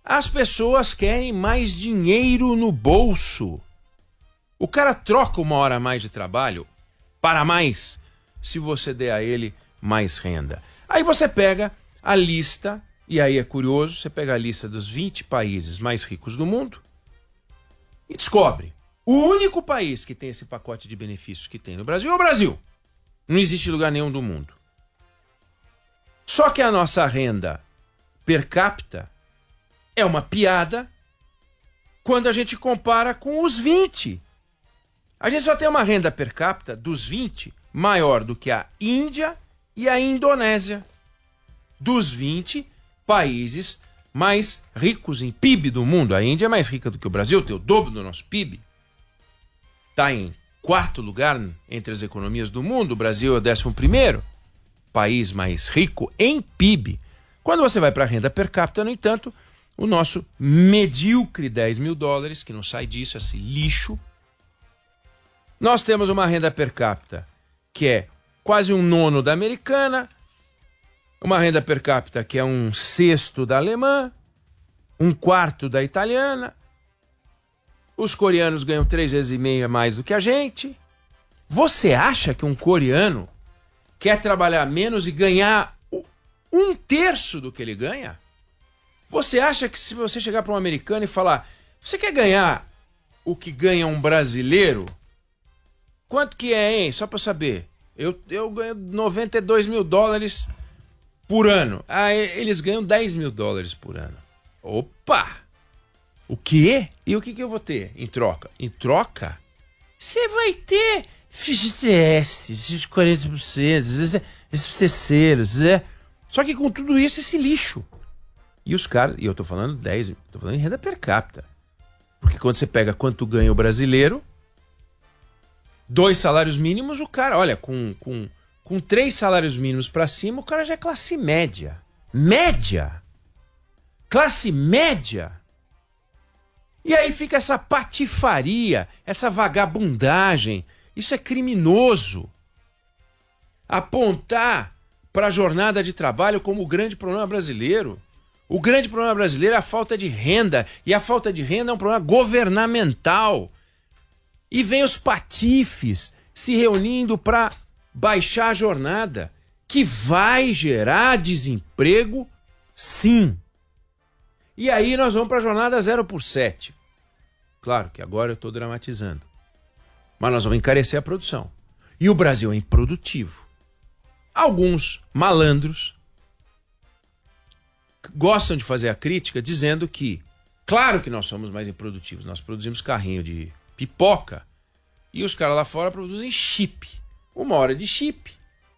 As pessoas querem mais dinheiro no bolso. O cara troca 1 hora a mais de trabalho para mais se você der a ele mais renda. Aí você pega a lista, e aí é curioso, você pega a lista dos 20 países mais ricos do mundo e descobre. O único país que tem esse pacote de benefícios que tem no Brasil é o Brasil. Não existe lugar nenhum do mundo. Só que a nossa renda per capita é uma piada quando a gente compara com os 20. A gente só tem uma renda per capita dos 20 maior do que a Índia e a Indonésia. Dos 20 países mais ricos em PIB do mundo. A Índia é mais rica do que o Brasil, tem o dobro do nosso PIB. Está em 4º lugar entre as economias do mundo. O Brasil é o 11º país mais rico em PIB. Quando você vai para a renda per capita, no entanto, o nosso medíocre 10 mil dólares, que não sai disso, esse lixo. Nós temos uma renda per capita que é quase 1/9 da americana, uma renda per capita que é 1/6 da alemã, 1/4 da italiana. Os coreanos ganham 3 vezes e meia mais do que a gente. Você acha que um coreano quer trabalhar menos e ganhar 1/3 do que ele ganha? Você acha que se você chegar para um americano e falar, você quer ganhar o que ganha um brasileiro? Quanto que é, hein? Só para saber. Eu ganho 92 mil dólares por ano. Ah, eles ganham 10 mil dólares por ano. Opa! O quê? E o que eu vou ter em troca? Em troca, você vai ter FGTS, esses 40%, esses terceiros, Só que com tudo isso, esse lixo. E os caras, e eu tô falando em renda per capita. Porque quando você pega quanto ganha o brasileiro, 2 salários mínimos, o cara, olha, com 3 salários mínimos para cima, o cara já é classe média. Média! Classe média! E aí fica essa patifaria, essa vagabundagem. Isso é criminoso. Apontar para a jornada de trabalho como o grande problema brasileiro. O grande problema brasileiro é a falta de renda. E a falta de renda é um problema governamental. E vem os patifes se reunindo para baixar a jornada, que vai gerar desemprego, sim. E aí nós vamos para a jornada 0/7. Claro que agora eu estou dramatizando. Mas nós vamos encarecer a produção. E o Brasil é improdutivo. Alguns malandros gostam de fazer a crítica dizendo que, claro que nós somos mais improdutivos, nós produzimos carrinho de pipoca e os caras lá fora produzem chip. 1 hora de chip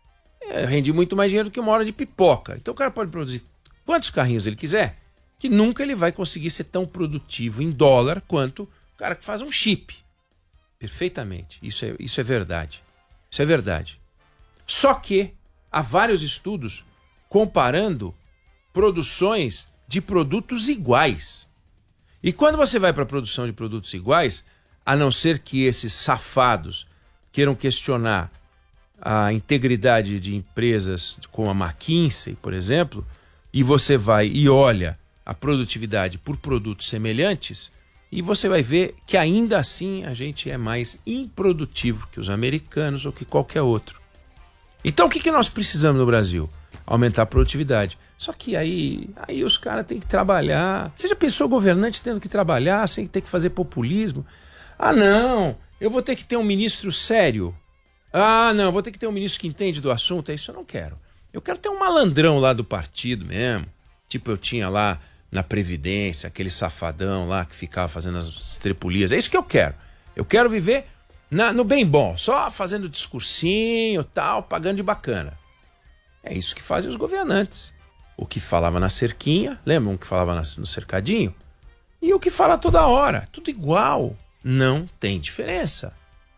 rende muito mais dinheiro do que 1 hora de pipoca. Então o cara pode produzir quantos carrinhos ele quiser, que nunca ele vai conseguir ser tão produtivo em dólar quanto o cara que faz um chip. Perfeitamente. Isso é verdade. Isso é verdade. Só que há vários estudos comparando produções de produtos iguais. E quando você vai para a produção de produtos iguais, a não ser que esses safados queiram questionar a integridade de empresas como a McKinsey, por exemplo, e você vai e olha a produtividade por produtos semelhantes, e você vai ver que ainda assim a gente é mais improdutivo que os americanos ou que qualquer outro. Então o que nós precisamos no Brasil? Aumentar a produtividade. Só que aí os caras têm que trabalhar. Você já pensou governante tendo que trabalhar sem ter que fazer populismo? Ah, não, eu vou ter que ter um ministro sério. Ah, não, eu vou ter que ter um ministro que entende do assunto. É isso eu não quero. Eu quero ter um malandrão lá do partido mesmo. Tipo eu tinha lá na Previdência, aquele safadão lá que ficava fazendo as estrepulias. É isso que eu quero. Eu quero viver no bem bom, só fazendo discursinho, tal, pagando de bacana. É isso que fazem os governantes. O que falava na cerquinha, lembram o que falava no cercadinho? E o que fala toda hora, tudo igual. Não tem diferença.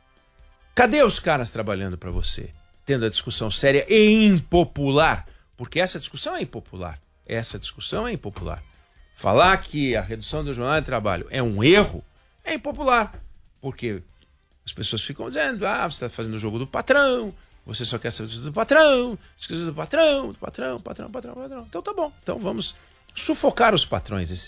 Cadê os caras trabalhando para você? Tendo a discussão séria e impopular? Porque essa discussão é impopular. Essa discussão é impopular. Falar que a redução do jornal de trabalho é um erro é impopular. Porque as pessoas ficam dizendo, você está fazendo o jogo do patrão, você só quer saber do patrão, do patrão. Então tá bom. Então vamos sufocar os patrões.